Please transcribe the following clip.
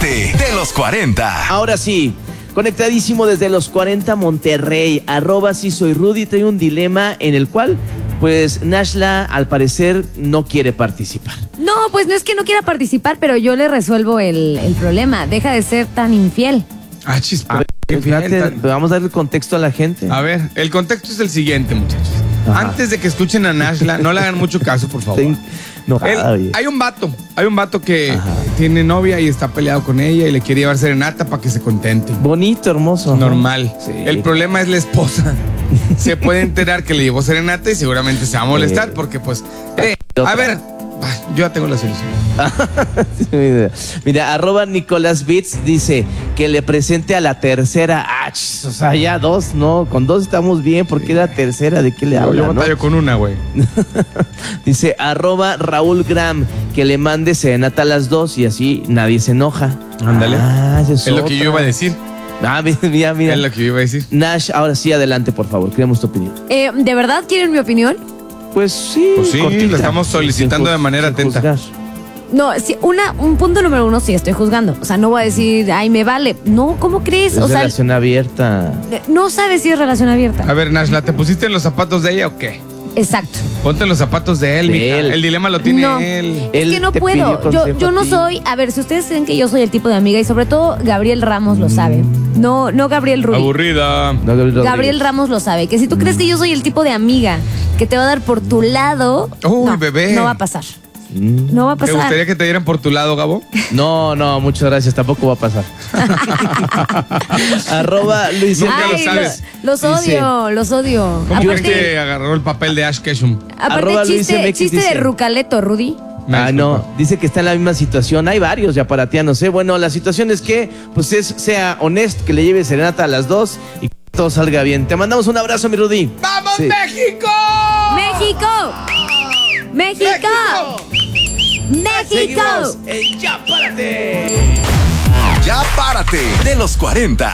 Párate de los 40. Ahora sí, conectadísimo desde los 40 Monterrey, @sí soy Rudy, trae un dilema en el cual, pues, Nashla, al parecer, no quiere participar. No, pues no es que no quiera participar, pero yo le resuelvo el problema. Deja de ser tan infiel. Vamos a darle contexto a la gente. A ver, el contexto es el siguiente, muchachos. Ajá. Antes de que escuchen a Nashla, no le hagan mucho caso, por favor. Hay un vato que tiene novia y está peleado con ella y le quiere llevar serenata para que se contente. Bonito, hermoso. Normal. Sí. El problema es la esposa. Se puede enterar que le llevó serenata y seguramente se va a molestar porque pues... a ver, yo ya tengo la solución. Mira, @Nicolás Beats dice que le presente a la tercera. O sea, ya dos, ¿no? Con dos estamos bien. ¿Por qué la tercera? ¿De qué le habla? Yo batallo con una, güey. Dice @Raúl Gram que le mande serenata a las dos y así nadie se enoja. Ándale. Es lo que yo iba a decir. Mira. Es lo que yo iba a decir. Nash, ahora sí, adelante, por favor. Queremos tu opinión. ¿De verdad quieren mi opinión? Pues sí. Pues sí, cortita. la estamos solicitando de manera sin atenta. juzgar. No, sí, un punto número uno, sí, estoy juzgando. O sea, no voy a decir, ay, me vale. No, ¿cómo crees? Es O sea, relación abierta. no sabes si es relación abierta. A ver, Nashla, ¿te pusiste en los zapatos de ella o qué? Exacto. Ponte en los zapatos de él, mija. él. El dilema lo tiene No. él. Es que no te puedo. pidió Yo consejo no a ti. soy. A ver, si ustedes creen que yo soy el tipo de amiga, y sobre todo Gabriel Ramos lo sabe. No Gabriel Rubí. Aburrida. No, Gabriel Rodríguez. Gabriel Ramos lo sabe. Que si tú crees que yo soy el tipo de amiga que te va a dar por tu lado. Uy, no, bebé. No va a pasar. No va a ¿Te pasar. gustaría que te dieran por tu lado, Gabo? No, muchas gracias, tampoco va a pasar. @Luis Nunca lo Ay, sabes. los Dice, odio, los odio. ¿Cómo crees Aparte, que agarró el papel de Ash Ketchum? Arroba Luis chiste, MX chiste de dice. Rucaleto, Rudy. No, dice que está en la misma situación. Hay varios ya para ti, no sé. Bueno, la situación es que, pues, sea honesto, que le lleve serenata a las dos y que todo salga bien. Te mandamos un abrazo, mi Rudy. ¡Vamos, Sí. México! ¡México! ¡México! ¡México! Seguimos en Ya Párate. Ya Párate de los 40.